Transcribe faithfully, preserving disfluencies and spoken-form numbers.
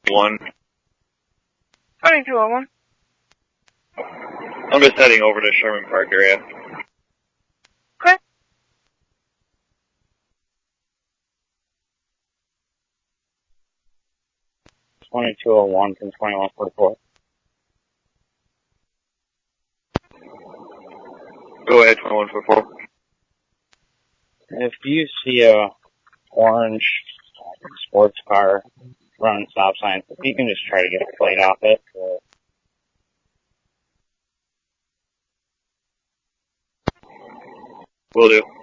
One. twenty-two oh one. I'm just heading over to Sherman Park area. Okay. twenty-two oh one from twenty-one forty-four. Go ahead, twenty-one forty-four. If you see a orange sports car running stop signs, if you can just try to get a plate off it. Will do.